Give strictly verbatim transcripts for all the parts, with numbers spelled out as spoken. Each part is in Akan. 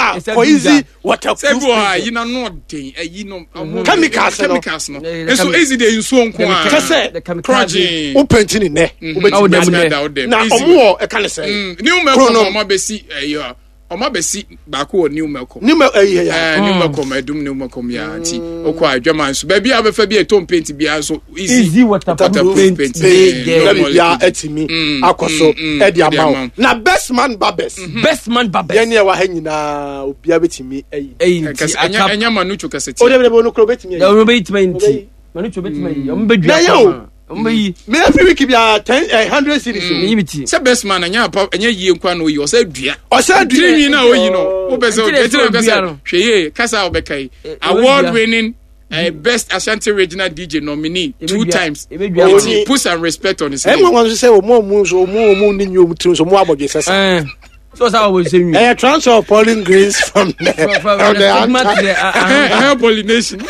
a for easy waterproof. Sebo a yi na no den ayi no chemicals chemicals no. Eso easy dey nsuo nko a. Kase Crudging. O paint ni ne. O bet na omo e kan say. New milk omo besi ayo. Oma besi baako new milk. New milk eh yeah. New milk ma edum new milk ya anti. Okwa adwaman so ba bia be fa bia tom paint bia so easy. Easy waterproof paint. Yeah, bia etimi akoso e di amount. Na best man babes. Best man babes. Ye ne wa ha nyina obia betimi ayi. Ayi. Anya anya manucho kaseti. O de be no kro betimi. Ya o betimi nti. Manucho betimi. O mbedua. Me every week be a ten one hundred series limit. Say best man anya anya yie nkwa no yi o say dua. O say dua three na o yi no. O be say o tell am say hweye kasa o be kai. Award winning uh, best Ashanti regional D J nominee two times. Put some respect on his name. Everyone want to say o mo mo so mo mo ni nyu mu so mo abodwe sesa. So that's how we say you. Eh, transfer of pollen grains from the from, from the, the, the uh, uh, hair pollination.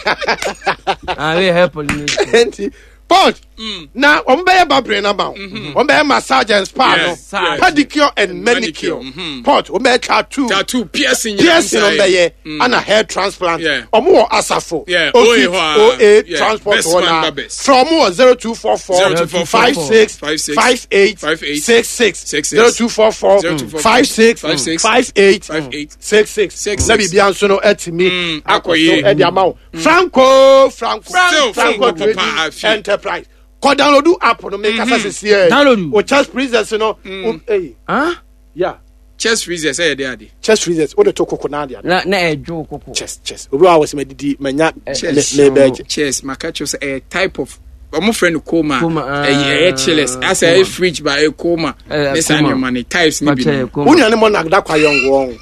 Ah, we hair pollination. But mm. now, on be a babre na ba, on be a massage and spa, yes, no? Yes. Pedicure and manicure. Mm-hmm. Pot, on be a tattoo, tattoo, piercing, piercing on be mm. and a hair transplant. Yeah. Or more asafo. Yeah. O eight transport one. From more zero two four four five six five eight six six zero two four four five six five eight six six. Let me be answer no at me. Akoye e di amount. Franco, Franco, Franco, Franco. Price. Go download the app no make us see here. Download. O chest freezers no. Hey. Huh? Yeah. Chest freezers eh dey ade. Chest freezers. What the to koko na dey. Na na ejo koko. Chest chest. Obi wa was me didi manya chest. Chest makacho say a type of omo friend coma. Eh eh chillers. As a fridge by a coma. This and your money types ni bi. Who you mo na da kwa yongo.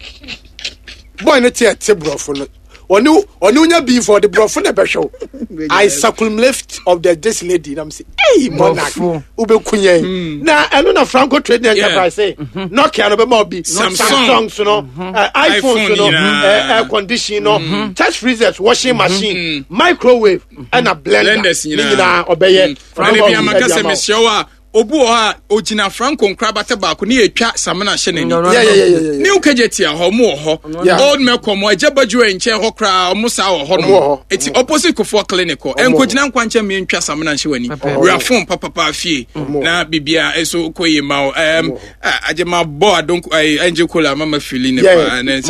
Boy no tie tebro no. Onu onu nya be for the brofo na be show. I circumleft of the this lady na me say hey monarch ube kunye na eno na Franco Trading Enterprise say Nokia no be mo bi Samsung so no iPhone so no air condition no touch freezers washing machine microwave and a blender ni na obeye Franco bi amakase me show a obu ha ogina Franco nkrabata ba ko ne etwa samana hye ne ni ni ukageti a ho mo ho old mekom ajabaju enche ho kra mo sa ho no eti opposite kofo clinical enkogina nkwanche me ntwa samana hye wani reafon papa pa fie na bibia eso koye ma em ajema bo adonko angel cola mama fili ne pa na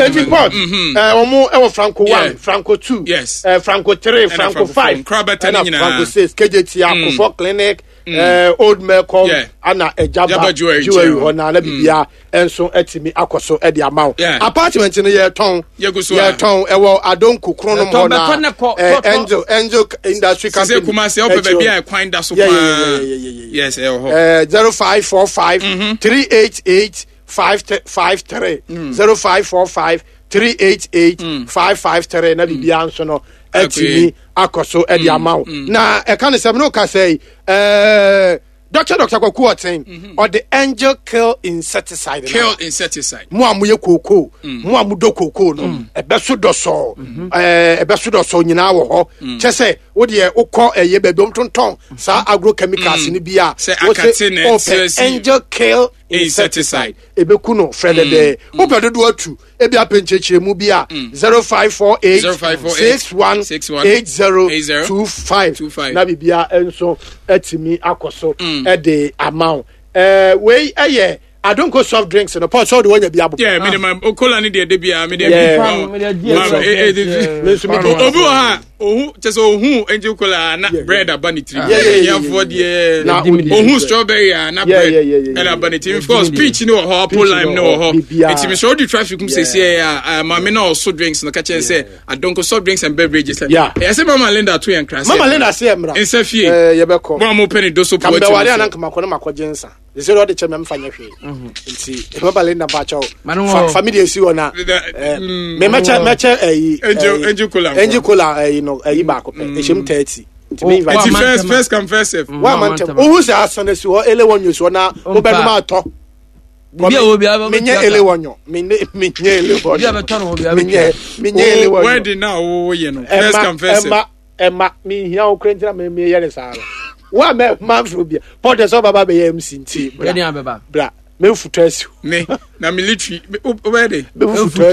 eh omo e wo Franco one Franco two eh Franco three Franco five nkrabata ni nyina Franco six kageti a kofo clinic eh old Melcom ana ejaba jewelry ona na bibia enso etimi akoso e de amount apartment no ye ton ye ton e wo adonku kro no mo na angel angel industry company se kuma se ope bia e kwan da so kwa yes e ho eh zero five four five three eight eight five five three zero five four five three eight eight five five three na bibia enso no etimi akoso e de amount na e kan se no ka say eh Doctor Doctor Kwaku Oten or the angel kill insecticide. Kill insecticide. Mo amuye koko, mo amudo koko no. Ebeso doso. Eh ebeso doso nyina wo ho. Che se wo de ukọ eye bebom tonton sa agrochemicals ni bia. Se akate ne angel kill insecticide. Ebeku no frede de. Wo pedo do atu. Ebi apenchechire mu bia zero five four eight six one eight zero two five. Na bibia enso etimi akoso e de amount eh we eye I don't go soft drinks no pot so the one you be able yeah minimum o cola ni de de bia me de obu ha ohu just ohu angel cola na bread abanity yeah for the ohu strawberry na bread and abanity of course peach no ho apple lime no ho it me so the traffic kum say say ma me no soft drinks no ka chen say I don't go soft drinks and beverages yeah I say mama Linda to yan class mama Linda say emra in safie eh ye be ko mo mo penny do so po be wari anan kama ko na makojensa they say all the chema mfanya hwe nti mama Linda ba chawo family esi wona me mecha mecha eh angel angel cola angel cola eh no eh ba ko pe ehim thirty nti me invite first first confess one man who say asane si ho ele wonyo si na obenu ma to Bia obi aba menye ele wonyo menye menye ele wonyo bia beto no obi aba menye menye ele wonyo where did now wo ye no first confess emma emma me hia o krentina me me ye ne sa wa me man fro bia port so baba be ye M C nti bra bra me futu asi me na military where dey me futu